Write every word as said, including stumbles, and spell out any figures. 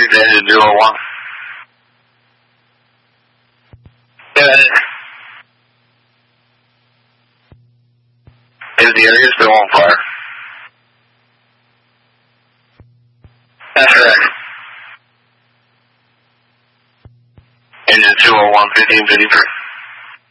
repeat that to two oh one. Yeah. Is the area still on fire? That's correct. Engine two oh one, fifteen fifty-three.